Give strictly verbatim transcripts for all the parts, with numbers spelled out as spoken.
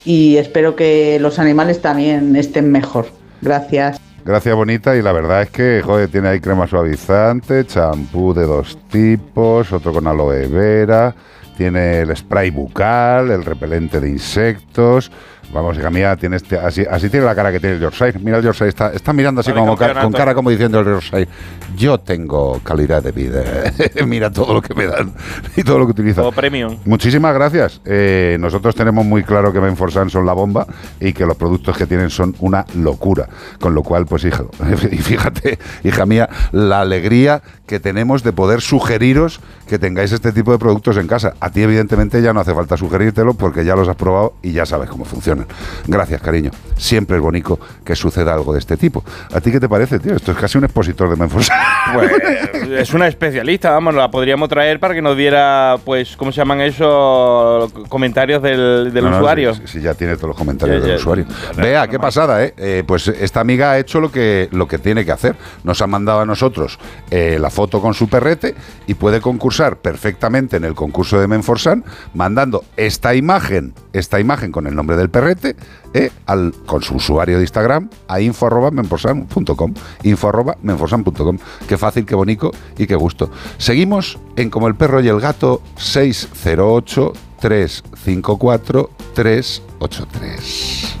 y espero que los animales también estén mejor. Gracias. Gracias, bonita, y la verdad es que, joder, tiene ahí crema suavizante, champú de dos tipos, otro con aloe vera, tiene el spray bucal, el repelente de insectos. Vamos, hija mía, tiene este, así, así tiene la cara que tiene el Yorkshire. Mira, el Yorkshire está, está mirando así como ca, con cara como diciendo el Yorkshire: yo tengo calidad de vida. Mira todo lo que me dan y todo lo que utilizan. Todo premium. Muchísimas gracias. Eh, nosotros tenemos muy claro que Menforsan son la bomba y que los productos que tienen son una locura. Con lo cual, pues, hijo, y fíjate, hija mía, la alegría que tenemos de poder sugeriros que tengáis este tipo de productos en casa. A ti, evidentemente, ya no hace falta sugerírtelo porque ya los has probado y ya sabes cómo funcionan. Gracias, cariño. Siempre es bonito que suceda algo de este tipo. ¿A ti qué te parece, tío? Esto es casi un expositor de Menforsan. Pues es una especialista, vamos, la podríamos traer para que nos diera, pues, ¿cómo se llaman esos comentarios del, del no, usuario? No, si, si ya tiene todos los comentarios ya, del ya, usuario. Ya, ya, Vea, no qué más. pasada, ¿eh? ¿eh? Pues esta amiga ha hecho lo que, lo que tiene que hacer. Nos ha mandado a nosotros eh, la foto con su perrete y puede concursar perfectamente en el concurso de Menforsan mandando esta imagen, esta imagen con el nombre del perrete, Eh, al, con su usuario de Instagram a info arroba menforsan punto com, info arroba menforsan punto com. Qué fácil, qué bonito y qué gusto. Seguimos en Como el perro y el gato. Seis cero ocho, tres cinco cuatro, tres ocho tres.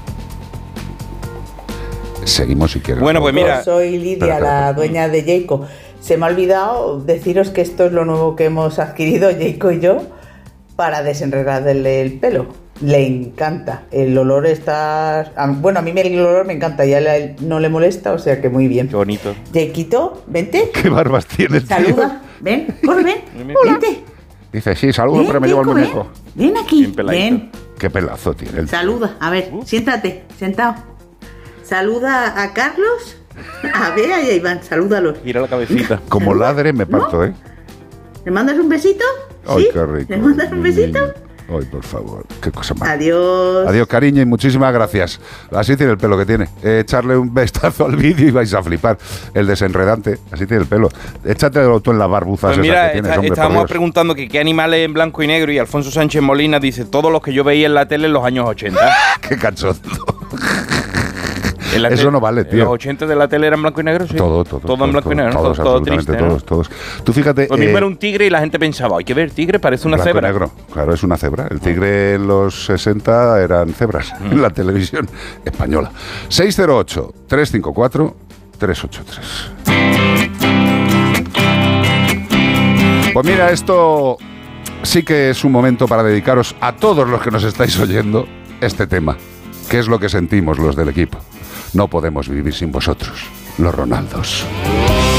Seguimos si quieres. Bueno, pues mira, soy Lidia, espera, espera, la espera. dueña de Jayco. Se me ha olvidado deciros que esto es lo nuevo que hemos adquirido Jayco y yo para desenredarle el pelo. Le encanta, el olor está... Bueno, a mí el olor me encanta, ya le, no le molesta, o sea que muy bien. qué bonito. Jayquito, vente. Qué barbas tienes, tío. Saluda, ven, corre, ven, vente. Dice, sí, saludo, Ven, pero me llevo el Jayco, muñeco. Ven, ven aquí, Bien peladito. ven. Qué pelazo tiene el tío. Saluda, a ver, siéntate, sentado. Saluda a Carlos, a Bea y a Iván, salúdalos. Gira la cabecita. Como ladre me parto, ¿eh? ¿Le mandas un besito? Ay, ¿Sí? qué rico. ¿Le mandas un besito? Ay, por favor, qué cosa más. Adiós. Adiós, cariño, y muchísimas gracias. Así tiene el pelo que tiene. Eh, echarle un vistazo al vídeo y vais a flipar. El desenredante, así tiene el pelo. Échatelo tú en las barbuzas Pues esas mira, que tienes, está- hombre, por estábamos Dios. preguntando que qué animales en blanco y negro, y Alfonso Sánchez Molina dice todos los que yo veía en la tele en los años ochenta. Qué cachondo. En la Eso tele- no vale, tío. ¿En los ochenta de la tele eran blanco y negro? Sí. Todo, todo. Todo en blanco y negro, ¿no? Todos, todo, todo absolutamente triste, ¿no? todos, todos. Tú fíjate... Lo mismo eh, era un tigre y la gente pensaba, hay que ver, tigre parece una blanco y cebra. negro. Claro, es una cebra. El tigre en los sesenta eran cebras en la televisión española. seis cero ocho, tres cinco cuatro, tres ocho tres. Pues mira, esto sí que es un momento para dedicaros a todos los que nos estáis oyendo este tema. ¿Qué es lo que sentimos los del equipo? No podemos vivir sin vosotros, los Ronaldos.